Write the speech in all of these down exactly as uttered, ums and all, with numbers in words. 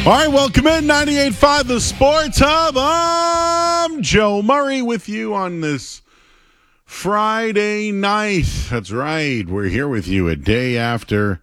All right, welcome in ninety-eight point five The Sports Hub. I'm Joe Murray with you on this Friday night. That's right. We're here with you a day after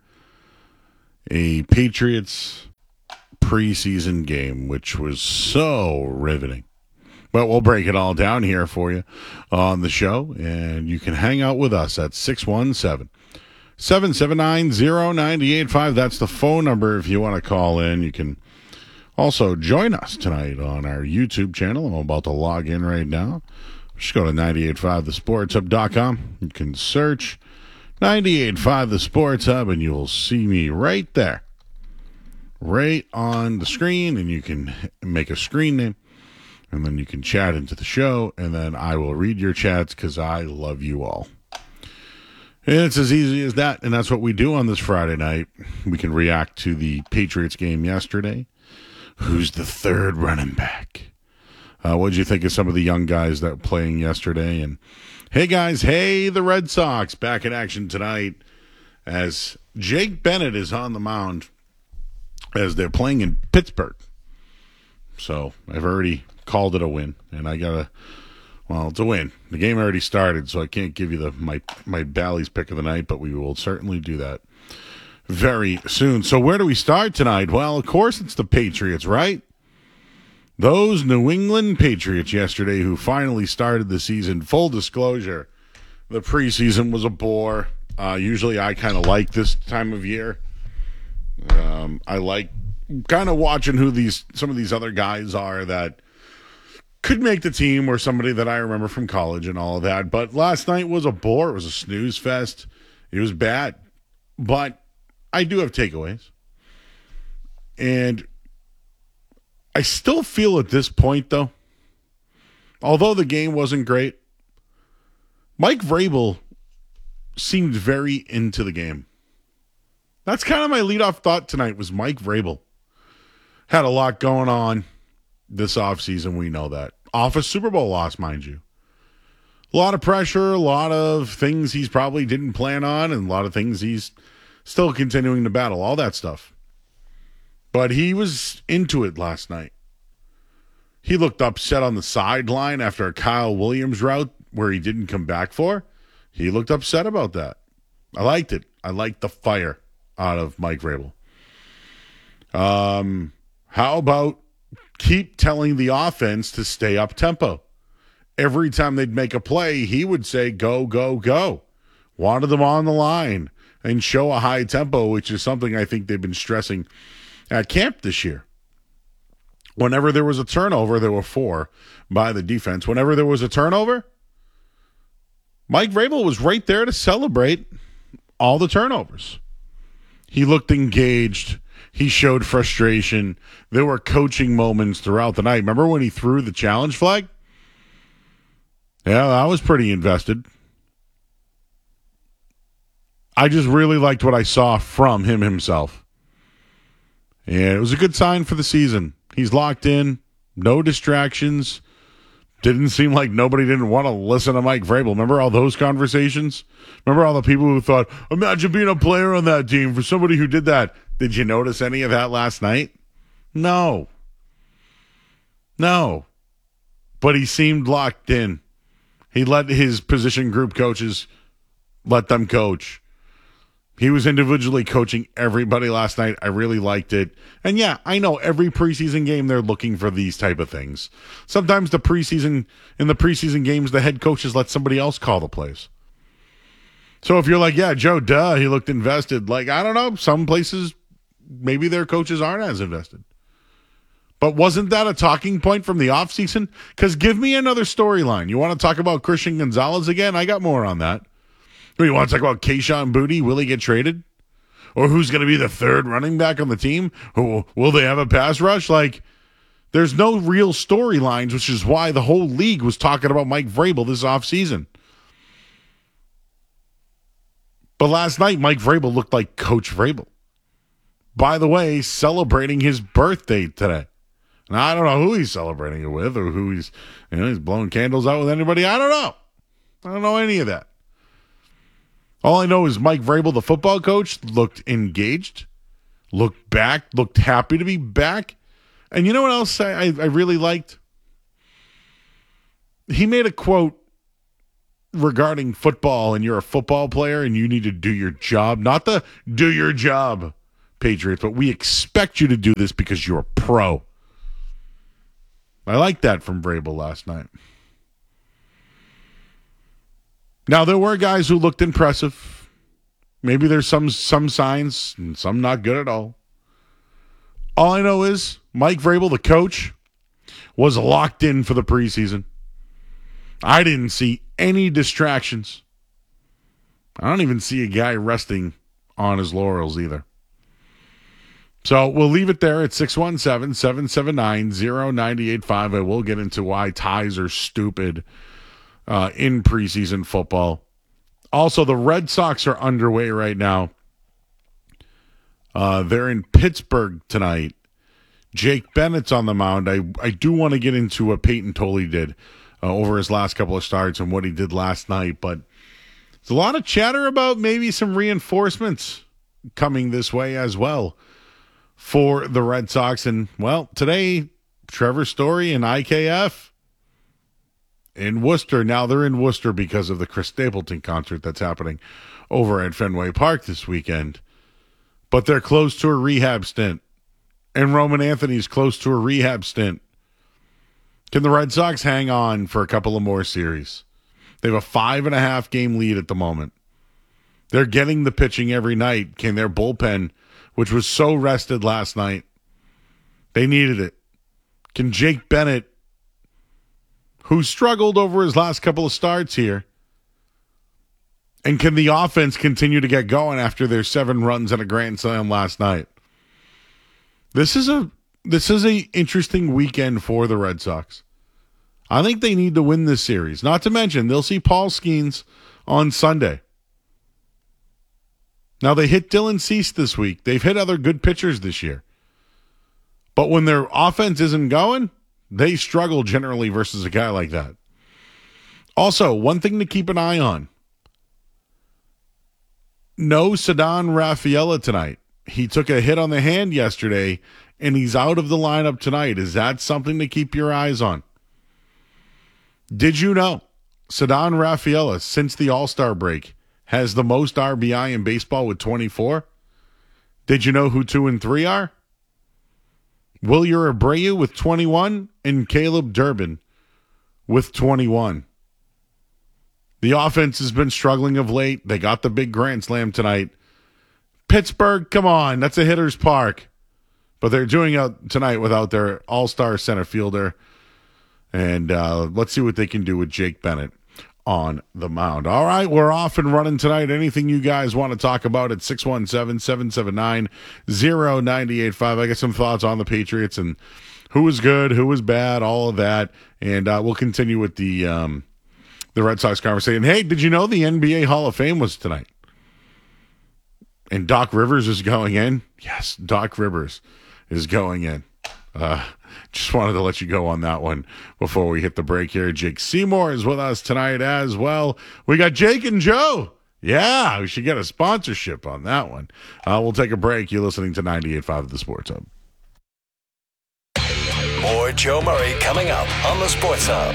a Patriots preseason game, which was so riveting. But we'll break it all down here for you on the show, and you can hang out with us at six one seven, seven seven nine, zero nine eight five. That's the phone number if you want to call in. You can also join us tonight on our YouTube channel. I'm about to log in right now. Just go to nine eight five the sports hub dot com. You can search nine eight five The Sports Hub, and you'll see me right there, right on the screen, and you can make a screen name, and then you can chat into the show, and then I will read your chats because I love you all. And it's as easy as that, and that's what we do on this Friday night. We can react to the Patriots game yesterday. Who's the third running back? Uh, what did you think of some of the young guys that were playing yesterday? And hey, guys, hey, the Red Sox back in action tonight as Jake Bennett is on the mound as they're playing in Pittsburgh. So I've already called it a win, and I got to, well, it's a win. The game already started, so I can't give you the my, my Bally's pick of the night, but we will certainly do that very soon. So where do we start tonight? Well, of course, it's the Patriots, right? Those New England Patriots yesterday who finally started the season. Full disclosure, the preseason was a bore. Uh, usually I kind of like this time of year. Um, I like kind of watching who these some of these other guys are that could make the team, or somebody that I remember from college and all of that. But last night was a bore. It was a snooze fest. It was bad. But I do have takeaways. And I still feel at this point, though, although the game wasn't great, Mike Vrabel seemed very into the game. That's kind of my leadoff thought tonight was Mike Vrabel. Had a lot going on this offseason, we know that. Off a Super Bowl loss, mind you. A lot of pressure, a lot of things he's probably didn't plan on, and a lot of things he's still continuing to battle, all that stuff. But he was into it last night. He looked upset on the sideline after a Kyle Williams route where he didn't come back for. He looked upset about that. I liked it. I liked the fire out of Mike Vrabel. Um, how about keep telling the offense to stay up tempo? Every time they'd make a play, he would say, go, go, go. Wanted them on the line and show a high tempo, which is something I think they've been stressing at camp this year. Whenever there was a turnover, there were four by the defense. Whenever there was a turnover, Mike Vrabel was right there to celebrate all the turnovers. He looked engaged. He showed frustration. There were coaching moments throughout the night. Remember when he threw the challenge flag? Yeah, I was pretty invested. I just really liked what I saw from him himself. And it was a good sign for the season. He's locked in, no distractions. Didn't seem like nobody didn't want to listen to Mike Vrabel. Remember all those conversations? Remember all the people who thought, imagine being a player on that team for somebody who did that. Did you notice any of that last night? No. No. But he seemed locked in. He let his position group coaches let them coach. He was individually coaching everybody last night. I really liked it. And yeah, I know every preseason game they're looking for these type of things. Sometimes the preseason, in the preseason games, the head coaches let somebody else call the plays. So if you're like, yeah, Joe, duh, he looked invested. Like, I don't know, some places, maybe their coaches aren't as invested. But wasn't that a talking point from the offseason? Because give me another storyline. You want to talk about Christian Gonzalez again? I got more on that. You want to talk about Kayshon Boutte? Will he get traded? Or who's going to be the third running back on the team? Who, will they have a pass rush? Like, there's no real storylines, which is why the whole league was talking about Mike Vrabel this offseason. But last night, Mike Vrabel looked like Coach Vrabel. By the way, celebrating his birthday today. Now, I don't know who he's celebrating it with or who he's, you know, he's blowing candles out with anybody. I don't know. I don't know any of that. All I know is Mike Vrabel, the football coach, looked engaged. looked back, looked happy to be back. And you know what else I, I, I really liked? He made a quote regarding football, and you're a football player and you need to do your job. Not the do your job, Patriots, but we expect you to do this because you're a pro. I like that from Vrabel last night. Now, there were guys who looked impressive. Maybe there's some some signs and some not good at all. All I know is Mike Vrabel, the coach, was locked in for the preseason. I didn't see any distractions. I don't even see a guy resting on his laurels either. So we'll leave it there at six one seven, seven seven nine, zero nine eight five. I will get into why ties are stupid uh, in preseason football. Also, the Red Sox are underway right now. Uh, they're in Pittsburgh tonight. Jake Bennett's on the mound. I, I do want to get into what Peyton Tolley did uh, over his last couple of starts and what he did last night. But there's a lot of chatter about maybe some reinforcements coming this way as well for the Red Sox. And, well, today, Trevor Story and I K F in Worcester. Now they're in Worcester because of the Chris Stapleton concert that's happening over at Fenway Park this weekend. But they're close to a rehab stint. And Roman Anthony's close to a rehab stint. Can the Red Sox hang on for a couple of more series? They have a five and a half game lead at the moment. They're getting the pitching every night. Can their bullpen, which was so rested last night, they needed it. Can Jake Bennett, who struggled over his last couple of starts here, and can the offense continue to get going after their seven runs and a grand slam last night? This is a this is a interesting weekend for the Red Sox. I think they need to win this series. Not to mention, they'll see Paul Skeens on Sunday. Now, they hit Dylan Cease this week. They've hit other good pitchers this year. But when their offense isn't going, they struggle generally versus a guy like that. Also, one thing to keep an eye on. No Ceddanne Rafaela tonight. He took a hit on the hand yesterday, and he's out of the lineup tonight. Is that something to keep your eyes on? Did you know Ceddanne Rafaela, since the All-Star break, has the most R B I in baseball with twenty-four? Did you know who two and three are? Wilyer Abreu with twenty-one and Caleb Durbin with twenty-one. The offense has been struggling of late. They got the big grand slam tonight. Pittsburgh, come on, that's a hitter's park. But they're doing it tonight without their all-star center fielder. And uh, let's see what they can do with Jake Bennett on the mound. All right, we're off and running tonight. Anything you guys want to talk about at six one seven, seven seven nine, zero nine eight five. I got some thoughts on the Patriots and who was good, who was bad, all of that. And uh, we'll continue with the um, the Red Sox conversation. Hey, did you know the N B A Hall of Fame was tonight? And Doc Rivers is going in? Yes, Doc Rivers is going in. Uh, just wanted to let you go on that one before we hit the break here. Jake Seymour is with us tonight as well. We got Jake and Joe. Yeah, we should get a sponsorship on that one. Uh, we'll take a break. You're listening to ninety-eight point five of the Sports Hub. More Joe Murray coming up on the Sports Hub.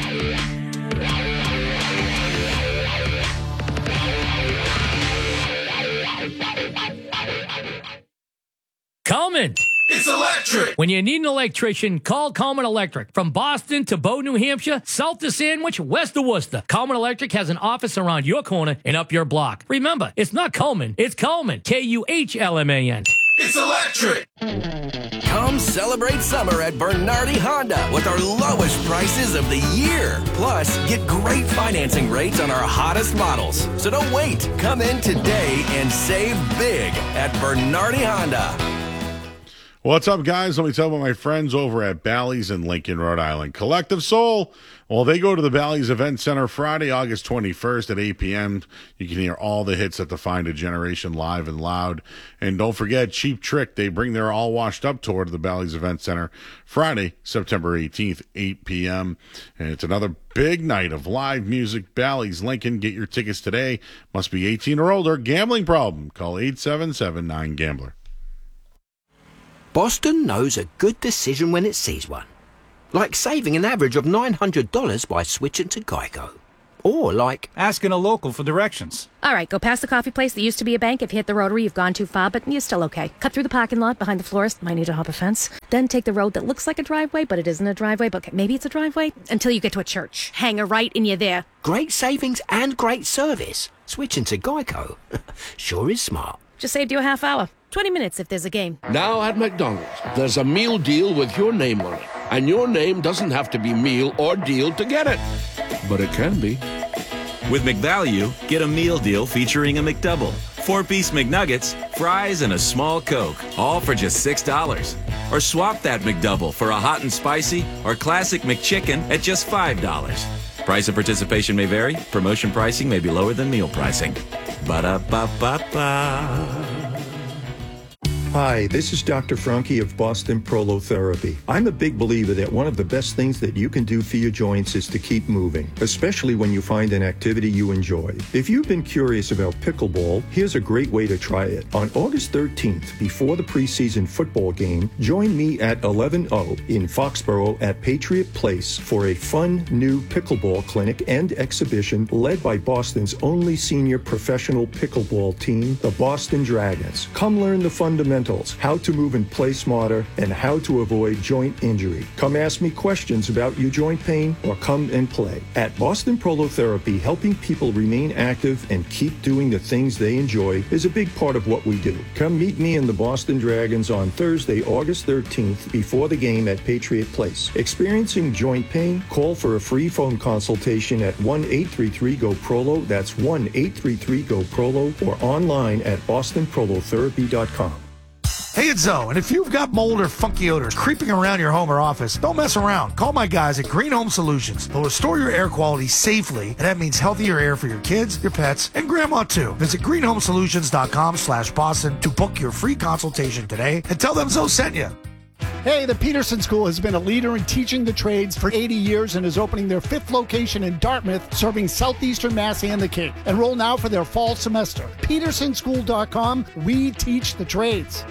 Coleman. It's electric. When you need an electrician, call Coleman Electric. From Boston to Bow, New Hampshire, south to Sandwich, west to Worcester, Coleman Electric has an office around your corner and up your block. Remember, it's not Coleman, it's Coleman. K U H L M A N. It's electric. Come celebrate summer at Bernardi Honda with our lowest prices of the year. Plus, get great financing rates on our hottest models. So don't wait. Come in today and save big at Bernardi Honda. What's up, guys? Let me tell you about my friends over at Bally's in Lincoln, Rhode Island. Collective Soul. Well, they go to the Bally's Event Center Friday, August twenty-first at eight p.m. You can hear all the hits at the Find a Generation live and loud. And don't forget, Cheap Trick. They bring their All Washed Up tour to the Bally's Event Center Friday, September eighteenth, eight p.m. And it's another big night of live music. Bally's Lincoln. Get your tickets today. Must be eighteen or older. Gambling problem. Call eight seven seven, nine gambler. Boston knows a good decision when it sees one. Like saving an average of nine hundred dollars by switching to Geico. Or like asking a local for directions. All right, go past the coffee place that used to be a bank. If you hit the rotary, you've gone too far, but you're still okay. Cut through the parking lot behind the florist. Might need to hop a fence. Then take the road that looks like a driveway, but it isn't a driveway, but maybe it's a driveway, until you get to a church. Hang a right and you're there. great savings and great service. Switching to Geico sure is smart. Just saved you a half hour. twenty minutes if there's a game. Now at McDonald's, there's a meal deal with your name on it. And your name doesn't have to be meal or deal to get it. But it can be. With McValue, get a meal deal featuring a McDouble, four-piece McNuggets, fries, and a small Coke, all for just six dollars. Or swap that McDouble for a hot and spicy or classic McChicken at just five dollars. Price and participation may vary. Promotion pricing may be lower than meal pricing. Ba-da-ba-ba-ba. Hi, this is Doctor Franke of Boston Prolotherapy. I'm a big believer that one of the best things that you can do for your joints is to keep moving, especially when you find an activity you enjoy. If you've been curious about pickleball, here's a great way to try it. On August thirteenth, before the preseason football game, join me at eleven oh in Foxborough at Patriot Place for a fun new pickleball clinic and exhibition led by Boston's only senior professional pickleball team, the Boston Dragons. Come learn the fundamentals, how to move and play smarter, and how to avoid joint injury. Come ask me questions about your joint pain or come and play. At Boston Prolotherapy, helping people remain active and keep doing the things they enjoy is a big part of what we do. Come meet me and the Boston Dragons on Thursday, August thirteenth, before the game at Patriot Place. Experiencing joint pain? Call for a free phone consultation at one eight three three G O P R O L O. That's one eight three three G O P R O L O or online at boston prolotherapy dot com. Hey, it's Zoe, and if you've got mold or funky odors creeping around your home or office, don't mess around. Call my guys at Green Home Solutions. They'll restore your air quality safely, and that means healthier air for your kids, your pets, and grandma too. Visit green home solutions dot com slash Boston to book your free consultation today and tell them Zoe sent you. Hey, the Peterson School has been a leader in teaching the trades for eighty years and is opening their fifth location in Dartmouth, serving Southeastern Mass and the Cape. Enroll now for their fall semester. peterson school dot com. We teach the trades.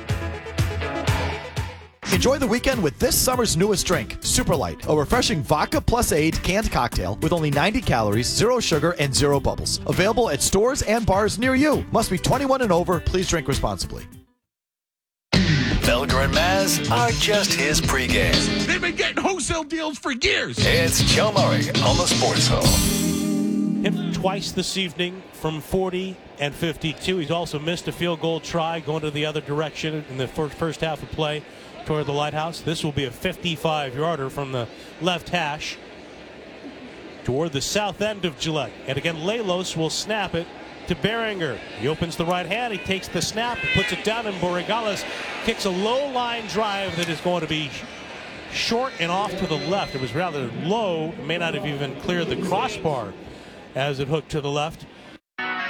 Enjoy the weekend with this summer's newest drink, Super Light, a refreshing vodka plus aid canned cocktail with only ninety calories, zero sugar, and zero bubbles. Available at stores and bars near you. Must be twenty-one and over. Please drink responsibly. Felger and Maz are just his pregame. They've been getting wholesale deals for years. It's Joe Murray on the Sports Hall. Hit twice this evening from forty and fifty-two. He's also missed a field goal try going to the other direction in the first, first half of play toward the Lighthouse. This will be a fifty-five-yarder from the left hash toward the south end of Gillette. And again, Lelos will snap it to Behringer. He opens the right hand. He takes the snap and puts it down, and Borregales kicks a low-line drive that is going to be short and off to the left. It was rather low. It may not have even cleared the crossbar as it hooked to the left.